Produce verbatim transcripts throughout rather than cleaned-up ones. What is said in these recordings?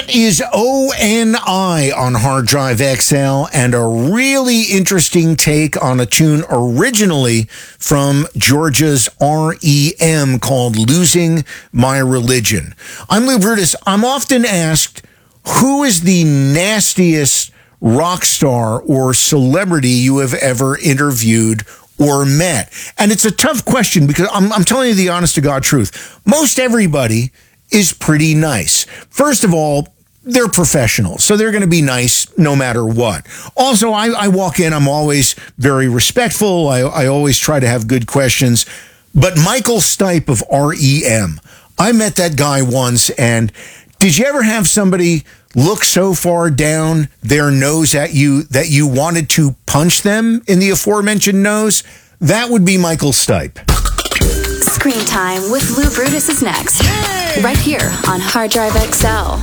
That is O N I on Hard Drive X L, and a really interesting take on a tune originally from Georgia's R E M called Losing My Religion. I'm Lou Brutus. I'm often asked, who is the nastiest rock star or celebrity you have ever interviewed or met? And it's a tough question because I'm, I'm telling you the honest to God truth. Most everybody is pretty nice. First of all, they're professionals, so they're going to be nice no matter what. Also, I, I walk in, I'm always very respectful. I, I always try to have good questions. But Michael Stipe of R E M, I met that guy once, and did you ever have somebody look so far down their nose at you that you wanted to punch them in the aforementioned nose? That would be Michael Stipe. Screen Time with Lou Brutus is next. Yay! Right here on Hard Drive X L.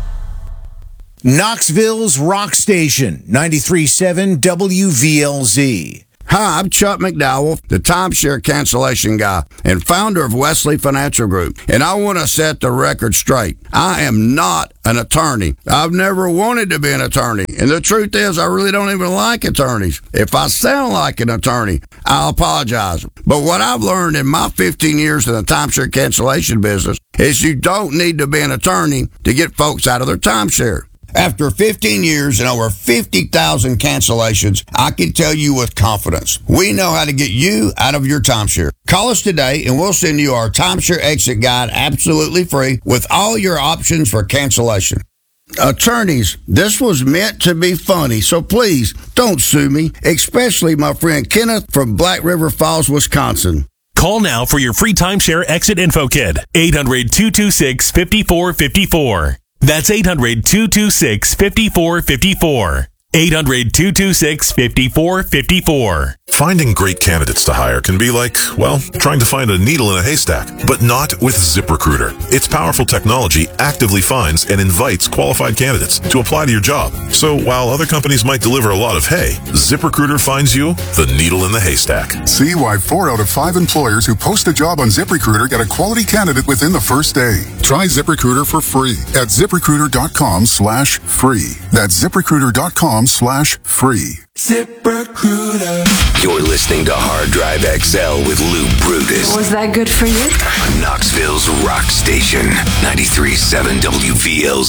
Knoxville's Rock Station, ninety-three point seven W V L Z. Hi, I'm Chuck McDowell, the timeshare cancellation guy and founder of Wesley Financial Group. And I want to set the record straight. I am not an attorney. I've never wanted to be an attorney. And the truth is, I really don't even like attorneys. If I sound like an attorney, I'll apologize. But what I've learned in my fifteen years in the timeshare cancellation business is you don't need to be an attorney to get folks out of their timeshare. After fifteen years and over fifty thousand cancellations, I can tell you with confidence, we know how to get you out of your timeshare. Call us today and we'll send you our timeshare exit guide absolutely free with all your options for cancellation. Attorneys, this was meant to be funny, so please don't sue me, especially my friend Kenneth from Black River Falls, Wisconsin. Call now for your free timeshare exit info kit. eight hundred, two two six, five four five four. That's eight hundred, two two six, five four five four. eight hundred, two two six, five four five four. Finding great candidates to hire can be like, well, trying to find a needle in a haystack, but not with ZipRecruiter. Its powerful technology actively finds and invites qualified candidates to apply to your job. So while other companies might deliver a lot of hay, ZipRecruiter finds you the needle in the haystack. See why four out of five employers who post a job on ZipRecruiter get a quality candidate within the first day. Try ZipRecruiter for free at ZipRecruiter.com slash free. That's ZipRecruiter.com slash free. ZipRecruiter. You're listening to Hard Drive X L with Lou Brutus. Was that good for you? On Knoxville's Rock Station, ninety-three point seven W V L Z.